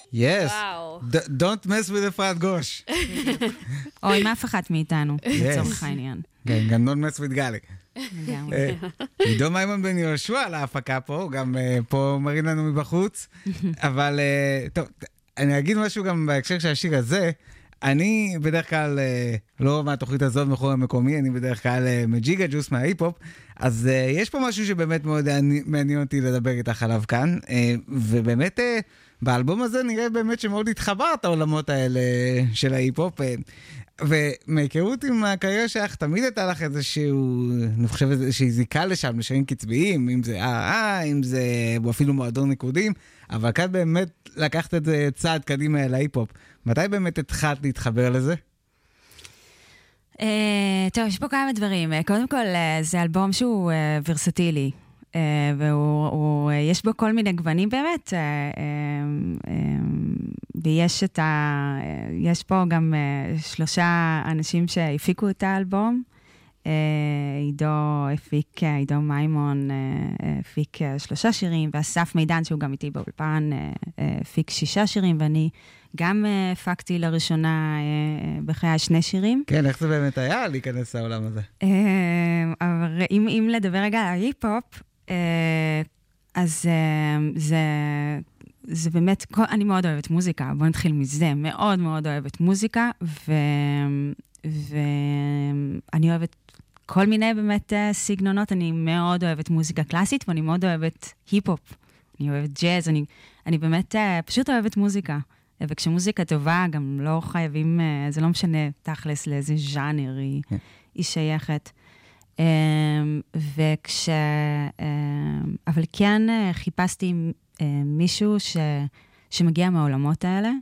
Yes. וואו. Don't mess with the front גוש. או עם אף אחת מאיתנו, לצורך העניין. כן, גם don't mess with גלי. לגמרי. עידו מימון בן יהושע על ההפקה פה, גם פה מראים לנו מבחוץ, אבל טוב, אני אגיד משהו גם בהקשר של השיר הזה, אני בדרך כלל לא מהתוכנית הזאת בחור המקומי, אני בדרך כלל מג'יגה ג'וס מההיפ-הופ, אז יש פה משהו שבאמת מאוד מעניין אותי לדבר איתך עליו כאן, ובאמת באלבום הזה נראה באמת שמאוד התחברת העולמות האלה של ההיפ-הופ, ומהיכרות עם הקריירה שלך, תמיד הייתה לך איזשהו, אני חושב איזושהי זיקה לשם, לשירים קצביים, אם זה אם זה אפילו מועדון ניקודים, אבל כאן באמת לקחת את זה צעד קדימה אל ההיפ-הופ. מתי באמת התחלת להתחבר לזה? טוב, יש פה כמה דברים. קודם כל, זה אלבום שהוא ורסטילי, ויש בו כל מיני גוונים באמת, ויש יש פה גם 3 אנשים שהפיקו את האלבום, עידו מימון הפיק 3 שירים, ואסף מידן שהוא גם איתי באולפן הפיק 6 שירים, ואני גם הפקתי לראשונה בחיי 2 שירים. כן, איך זה באמת היה להיכנס לעולם הזה? אבל אם לדבר רגע על ההיפ-הופ, אז זה באמת, אני מאוד אוהבת מוזיקה, בוא נתחיל מזה, מאוד מאוד אוהבת מוזיקה, ואני אוהבת כל מיני באמת סגנונות, אני מאוד אוהבת מוזיקה קלאסית, ואני מאוד אוהבת היפ-הופ, אני אוהבת ג'אז, אני באמת פשוט אוהבת מוזיקה, וכשמוזיקה טובה, גם לא חייבים, זה לא משנה תכלס לאיזה ז'אנר היא שייכת. אבל כן חיפשתי מישהו שמגיע מהעולמות האלה,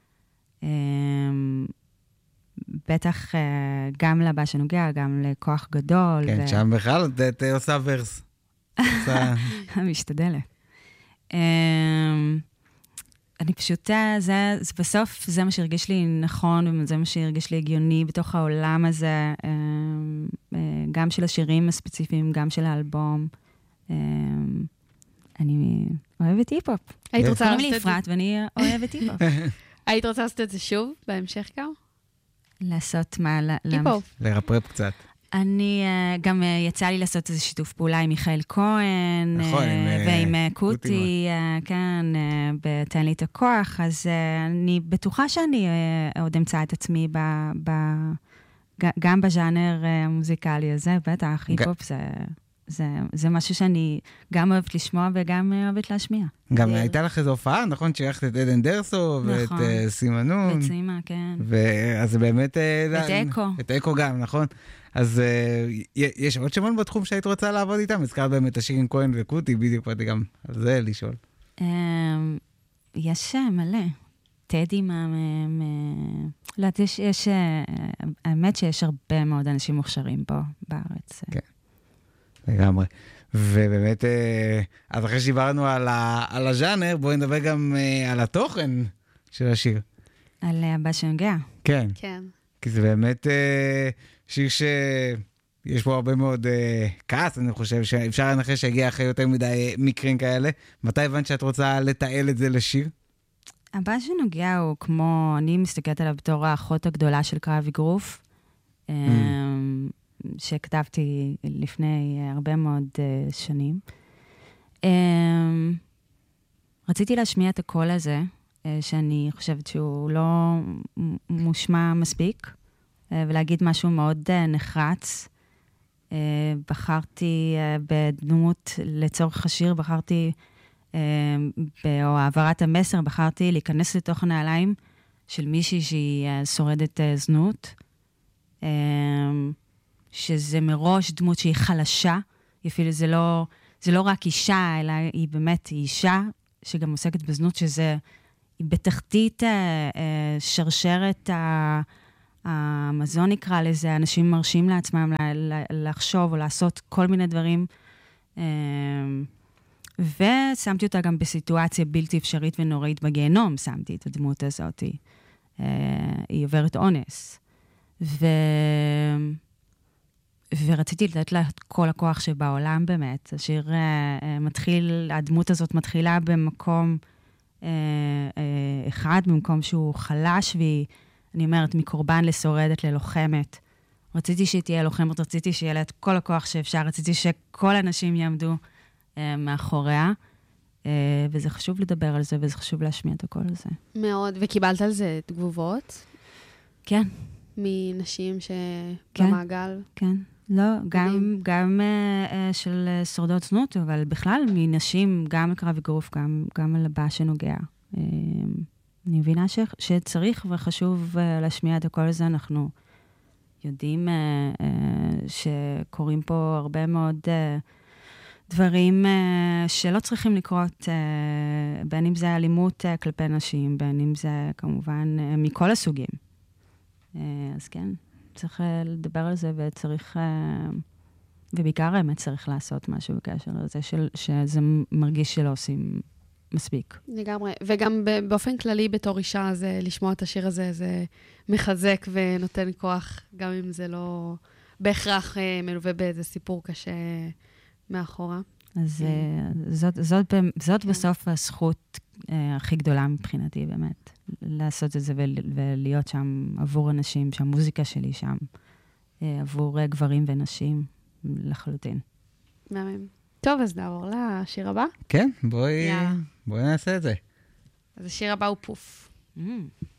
בטח גם לבא שנוגע, גם לכוח גדול. כן, שם בכלל עושה ורס. משתדלת. אני פשוט, בסוף זה מה שהרגיש לי נכון, וזה מה שהרגיש לי הגיוני בתוך העולם הזה, גם של השירים הספציפיים, גם של האלבום. אני אוהבת היפ-הופ. היית רוצה לעשות את זה? אפרת, ואני אוהבת היפ-הופ. היית רוצה לעשות את זה שוב, בהמשך גם? לעשות מה? היפ-הופ. לרפרפ קצת. אני גם יצא לי לעשות איזה שיתוף פעולה עם מיכאל כהן, ועם קוטי, כן, בתן לי את הכוח, אז אני בטוחה שאני עוד אמצא את עצמי גם בז'אנר המוזיקלי הזה, בטח, היפ-הופ זה משהו שאני גם אוהבת לשמוע וגם אוהבת להשמיע. גם הייתה לך איזו הופעה, נכון? שייכת את עדן דרסו ואת סימנון. ואת סימה, כן. אז זה באמת... את אקו. את אקו גם, נכון. אז יש עוד שמות בתחום שהיית רוצה לעבוד איתם? הזכרת באמת את השיר עם כהן וקוטי, בדיוק באתי גם על זה לשאול. יש מלא. טדי לא, יש... האמת שיש הרבה מאוד אנשים מוכשרים פה בארץ. כן. לגמרי. ובאמת, אז אחרי שדיברנו על הז'אנר, בואי נדבר גם על התוכן של השיר. על הבא שנוגע. כן. כן. כי זה באמת שיר שיש בו הרבה מאוד כעס, אני חושב שאפשר לנחש שהגיע אחרי יותר מדי מקרים כאלה. מתי הבנת שאת רוצה לתעל את זה לשיר? הבא שנוגע הוא כמו, אני מסתכלת עליו בתור האחות הגדולה של קרב אגרוף, שכתבתי לפני הרבה מאוד שנים. רציתי להשמיע את הקול הזה, שאני חושבת שהוא לא מושמע מספיק, ולהגיד משהו מאוד נחרץ. בחרתי בדמות לצורך השיר, בחרתי, או העברת המסר, בחרתי להיכנס לתוך הנעליים של מישהי שהיא שורדת זנות, שזה מראש דמות שהיא חלשה, אפילו זה לא רק אישה, אלא היא באמת אישה, שגם עוסקת בזנות, שזה היא בתחתית שרשרת המזון נקרא לזה, אנשים מרשים לעצמם לחשוב או לעשות כל מיני דברים, ושמתי אותה גם בסיטואציה בלתי אפשרית ונוראית בגיהנום, שמתי את הדמות הזאת, היא עוברת אונס, ורציתי לתת לה את כל הכוח שבעולם באמת, השיר מתחיל, הדמות הזאת מתחילה במקום אחד במקום שהוא חלש, ואני אומרת, מקורבן לשורדת ללוחמת. רציתי שהיא תהיה לוחמת, רציתי שיהיה לה את כל הכוח שאפשר, רציתי שכל האנשים יעמדו מאחוריה, וזה חשוב לדבר על זה, וזה חשוב להשמיע את הקול הזה. מאוד, וקיבלת על זה תגובות? כן. מנשים שבמעגל? כן. לא, גם של שורדות זנות, אבל בכלל מנשים, גם לקרב אגרוף, גם על הבא שנוגע. אני מבינה שצריך וחשוב להשמיע את הקול הזה. אנחנו יודעים שקורים פה הרבה מאוד דברים שלא צריכים לקרות, בין אם זה אלימות כלפי נשים, בין אם זה כמובן מכל הסוגים. אז כן. צריך לדבר על זה, וצריך, ובעיקר האמת צריך לעשות משהו בקשר לזה, שזה מרגיש שלא עושים מספיק. לגמרי, וגם באופן כללי בתור אישה, זה לשמוע את השיר הזה, זה מחזק ונותן כוח, גם אם זה לא בהכרח מלווה באיזה סיפור קשה מאחורה. אז זאת בסוף הזכות הכי גדולה מבחינתי, באמת. לעשות את זה ולהיות שם עבור אנשים, שהמוזיקה שלי שם, עבור גברים ונשים לחלוטין. מהמם. טוב, אז נעבור לשיר הבא. כן, בואי נעשה את זה. אז השיר הבא הוא פוף.